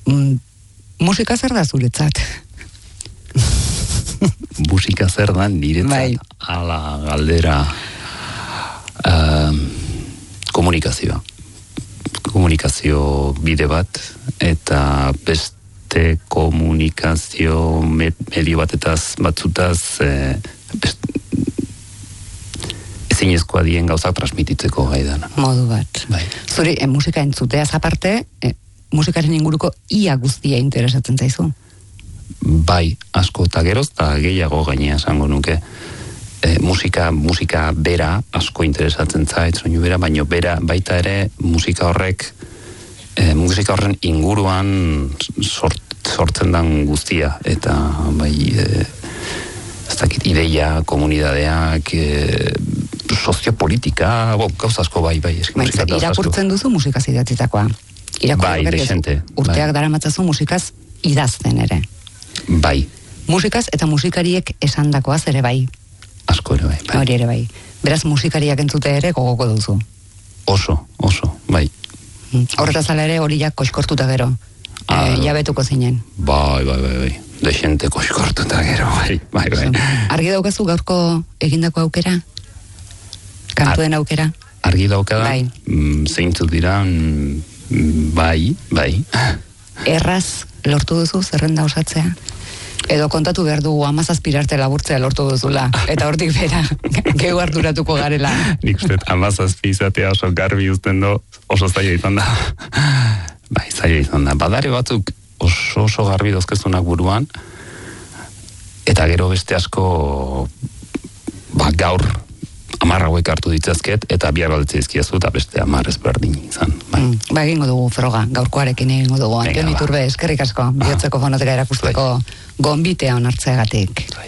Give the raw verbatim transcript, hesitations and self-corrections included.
mm, musika zer da zuretzat? Musika zer da niretzat? Bai. Ala galdera uh, komunikazioa. Komunikazio bide bat, eta beste komunikazio medio batetaz, batzutaz, eh, best, ezinezkoa dien gauzak transmititzeko gai dana. Modu bat. Bai. Zuri, eh, musika entzuteaz aparte, eh, musikaren inguruko ia guztia interesatzen zaizu? Bai, asko eta geroz, eta gehiago gainea esango nuke. E, musika, musika bera asko interesatzen zait, soinu bera, baino bera baita ere musika horrek, e, musika horren inguruan sort, sortzen dan guztia, eta bai, e, ez dakit, ideia, komunidadeak, e, soziopolitika, bo, gauz asko bai, bai. Bai, irakurtzen duzu musikaz idatzitakoa. Bai, desente. Urteak bai. Daramatzazu musikaz idazten ere. Bai. Musikaz eta musikariek esandakoaz ere bai. Asko ere bai, bai. Hori ere bai. Beraz, musikariak entzute ere gogoko duzu. Oso, oso, bai. Horretaz ala ere hori jak koiskortuta gero. Ah, e, jabetuko zinen. Bai, bai, bai, bai. Desente koiskortuta gero, bai, bai, bai. Argi daukazu gaurko egindako aukera? Kantuen aukera? Argi daukada? Bai. Mm, zeintzuk dira, mm, bai, bai. Erraz lortu duzu zerrenda osatzea? Edo kontatu behar dugu amazazpirarte laburtzea lortu duzula, eta hortik bera, gehu arduratuko garela. Nik uste, amazazpi izatea oso garbi uzten do, oso zaila izan da. Bai, zaila izan da. Badare batzuk oso oso garbi dozkezunak buruan, eta gero beste asko, ba, gaur, amar hauek hartu ditzazket, eta bihar balditza izkiazu, eta beste amar ezberdin izan. Bai. Mm, ba, egingo dugu froga, gaurkoarekin egingo dugu. Antoni Iturbe, eskerrik asko, bihotzeko fonoteka erakusteko gonbitea onartzeagatik.